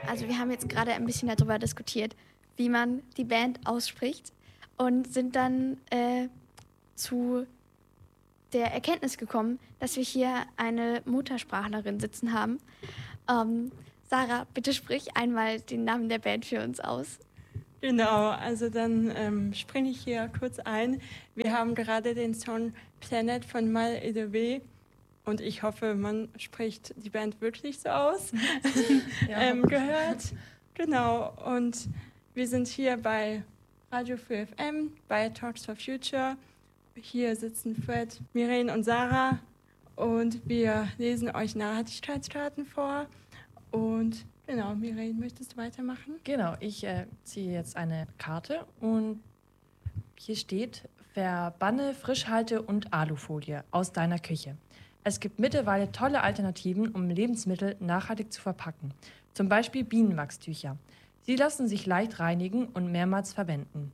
Also wir haben jetzt gerade ein bisschen darüber diskutiert, wie man die Band ausspricht und sind dann zu der Erkenntnis gekommen, dass wir hier eine Muttersprachlerin sitzen haben. Sarah, bitte sprich einmal den Namen der Band für uns aus. Genau, also dann springe ich hier kurz ein. Wir haben gerade den Song Planet von Mal Edewe und ich hoffe, man spricht die Band wirklich so aus, gehört. Genau, und wir sind hier bei Radio 4 FM, bei Talks for Future. Hier sitzen Fred, Miren und Sarah und wir lesen euch Nachhaltigkeitskarten vor. Und genau, Miren, möchtest du weitermachen? Genau, ich ziehe jetzt eine Karte und hier steht: Verbanne Frischhalte und Alufolie aus deiner Küche. Es gibt mittlerweile tolle Alternativen, um Lebensmittel nachhaltig zu verpacken. Zum Beispiel Bienenwachstücher. Sie lassen sich leicht reinigen und mehrmals verwenden.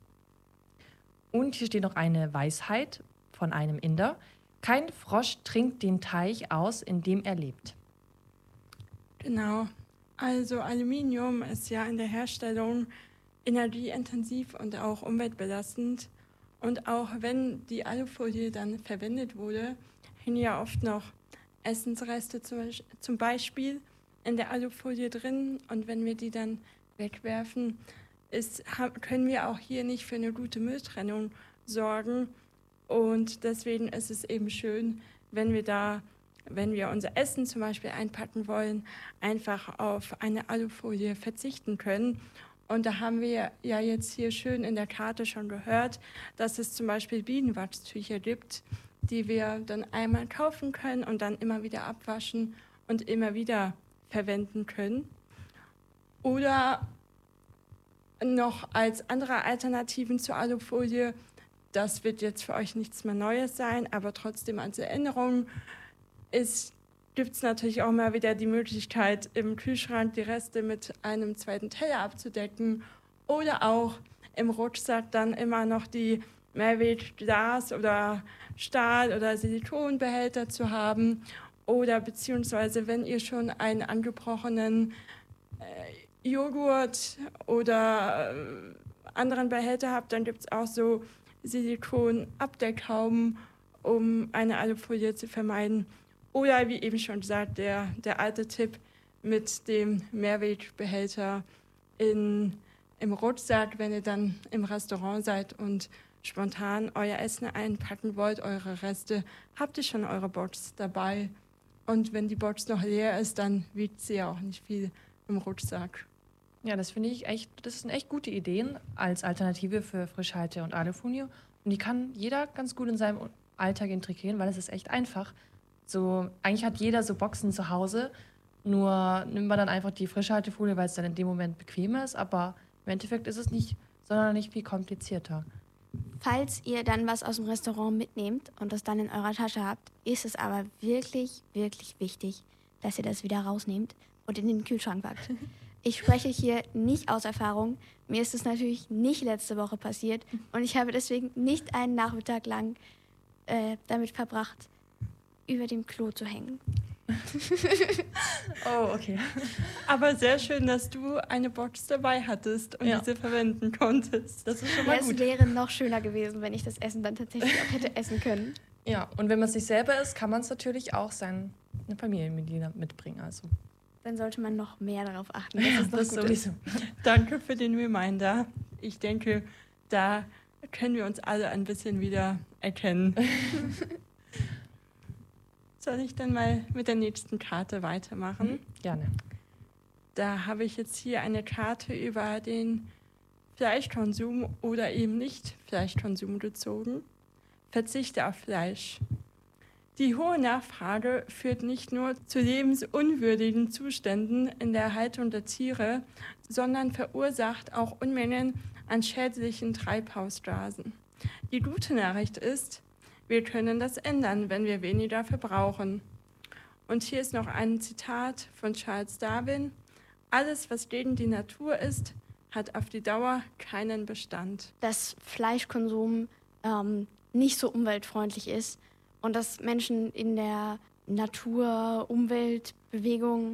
Und hier steht noch eine Weisheit von einem Inder: Kein Frosch trinkt den Teich aus, in dem er lebt. Genau. Also Aluminium ist ja in der Herstellung energieintensiv und auch umweltbelastend. Und auch wenn die Alufolie dann verwendet wurde, hängen ja oft noch Essensreste zum Beispiel in der Alufolie drin. Und wenn wir die dann wegwerfen, können wir auch hier nicht für eine gute Mülltrennung sorgen. Und deswegen ist es eben schön, wenn wir unser Essen zum Beispiel einpacken wollen, einfach auf eine Alufolie verzichten können. Und da haben wir ja jetzt hier schön in der Karte schon gehört, dass es zum Beispiel Bienenwachstücher gibt, die wir dann einmal kaufen können und dann immer wieder abwaschen und immer wieder verwenden können. Oder noch als andere Alternativen zur Alufolie, das wird jetzt für euch nichts mehr Neues sein, aber trotzdem als Erinnerung, gibt es natürlich auch mal wieder die Möglichkeit, im Kühlschrank die Reste mit einem zweiten Teller abzudecken oder auch im Rucksack dann immer noch die Mehrwegglas oder Stahl- oder Silikonbehälter zu haben oder beziehungsweise wenn ihr schon einen angebrochenen Joghurt oder anderen Behälter habt, dann gibt es auch so Silikon-Abdeckhauben, um eine Alufolie zu vermeiden. Oder wie eben schon gesagt, der alte Tipp mit dem Mehrwegbehälter im Rucksack, wenn ihr dann im Restaurant seid und spontan euer Essen einpacken wollt, eure Reste, habt ihr schon eure Box dabei. Und wenn die Box noch leer ist, dann wiegt sie ja auch nicht viel im Rucksack. Ja, das finde ich echt, das sind echt gute Ideen als Alternative für Frischhalte und Alufolie. Und die kann jeder ganz gut in seinem Alltag integrieren, weil es ist echt einfach. So, eigentlich hat jeder so Boxen zu Hause, nur nimmt man dann einfach die Frischhaltefolie, weil es dann in dem Moment bequemer ist, aber im Endeffekt ist es nicht sonderlich viel komplizierter. Falls ihr dann was aus dem Restaurant mitnehmt und das dann in eurer Tasche habt, ist es aber wirklich, wirklich wichtig, dass ihr das wieder rausnehmt und in den Kühlschrank packt. Ich spreche hier nicht aus Erfahrung. Mir ist es natürlich nicht letzte Woche passiert und ich habe deswegen nicht einen Nachmittag lang damit verbracht, über dem Klo zu hängen. Oh, okay. Aber sehr schön, dass du eine Box dabei hattest und diese verwenden konntest. Das ist schon mal gut. Es wäre noch schöner gewesen, wenn ich das Essen dann tatsächlich auch hätte essen können. Ja, und wenn man es nicht selber isst, kann man es natürlich auch seine Familienmitglieder mitbringen. Also. Dann sollte man noch mehr darauf achten. Das sowieso. Danke für den Reminder. Ich denke, da können wir uns alle ein bisschen wieder erkennen. Soll ich dann mal mit der nächsten Karte weitermachen? Gerne. Da habe ich jetzt hier eine Karte über den Fleischkonsum oder eben nicht Fleischkonsum gezogen. Verzichte auf Fleisch. Die hohe Nachfrage führt nicht nur zu lebensunwürdigen Zuständen in der Haltung der Tiere, sondern verursacht auch Unmengen an schädlichen Treibhausgasen. Die gute Nachricht ist, wir können das ändern, wenn wir weniger verbrauchen. Und hier ist noch ein Zitat von Charles Darwin: Alles, was gegen die Natur ist, hat auf die Dauer keinen Bestand. Dass Fleischkonsum nicht so umweltfreundlich ist und dass Menschen in der Natur-Umweltbewegung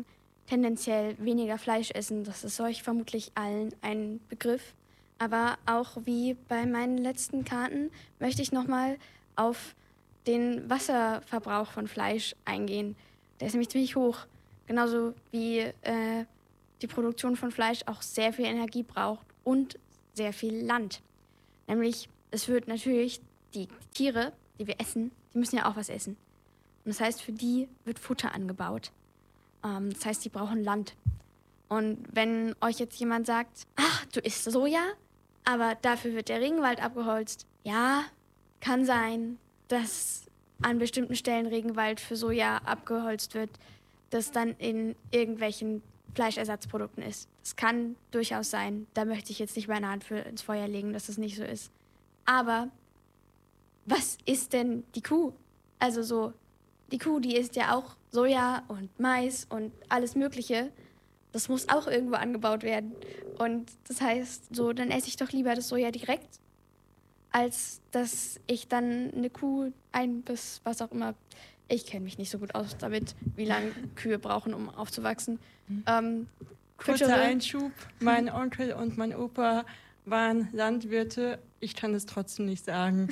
tendenziell weniger Fleisch essen. Das ist euch vermutlich allen ein Begriff. Aber auch wie bei meinen letzten Karten möchte ich nochmal auf den Wasserverbrauch von Fleisch eingehen. Der ist nämlich ziemlich hoch. Genauso wie die Produktion von Fleisch auch sehr viel Energie braucht und sehr viel Land. Nämlich, es wird natürlich die Tiere, die wir essen, die müssen ja auch was essen. Und das heißt, für die wird Futter angebaut. Das heißt, die brauchen Land. Und wenn euch jetzt jemand sagt, ach, du isst Soja, aber dafür wird der Regenwald abgeholzt. Ja, kann sein, dass an bestimmten Stellen Regenwald für Soja abgeholzt wird, das dann in irgendwelchen Fleischersatzprodukten ist. Das kann durchaus sein. Da möchte ich jetzt nicht meine Hand für ins Feuer legen, dass das nicht so ist. Aber was ist denn die Kuh? Also so, die Kuh, die isst ja auch Soja und Mais und alles Mögliche. Das muss auch irgendwo angebaut werden. Und das heißt, so, dann esse ich doch lieber das Soja direkt, als dass ich dann eine Kuh bis was auch immer. Ich kenne mich nicht so gut aus damit, wie lange Kühe brauchen, um aufzuwachsen. Kurzer Einschub. Mein Onkel und mein Opa waren Landwirte. Ich kann es trotzdem nicht sagen.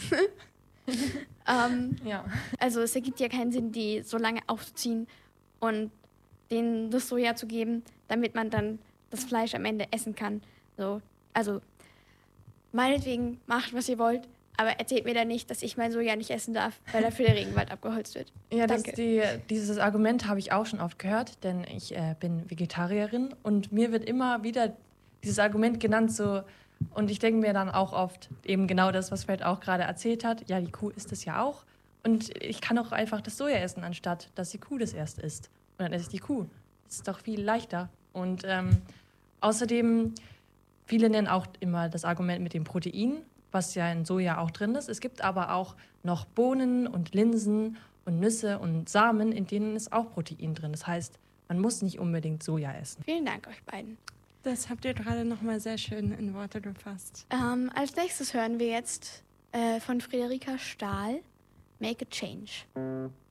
Ja. Also es ergibt ja keinen Sinn, die so lange aufzuziehen und denen das Soja zu geben, damit man dann das Fleisch am Ende essen kann. So, also meinetwegen macht, was ihr wollt, aber erzählt mir dann nicht, dass ich mein Soja nicht essen darf, weil dafür der Regenwald abgeholzt wird. Ja, Danke. dieses Argument habe ich auch schon oft gehört, denn ich bin Vegetarierin und mir wird immer wieder dieses Argument genannt, so, und ich denke mir dann auch oft eben genau das, was Fred auch gerade erzählt hat. Ja, die Kuh isst es ja auch und ich kann auch einfach das Soja essen, anstatt dass die Kuh das erst isst. Und dann esse ich die Kuh. Das ist doch viel leichter. Und außerdem, viele nennen auch immer das Argument mit dem Protein, was ja in Soja auch drin ist. Es gibt aber auch noch Bohnen und Linsen und Nüsse und Samen, in denen ist auch Protein drin. Das heißt, man muss nicht unbedingt Soja essen. Vielen Dank euch beiden. Das habt ihr gerade nochmal sehr schön in Worte gefasst. Als nächstes hören wir jetzt von Friederika Stahl, Make a Change.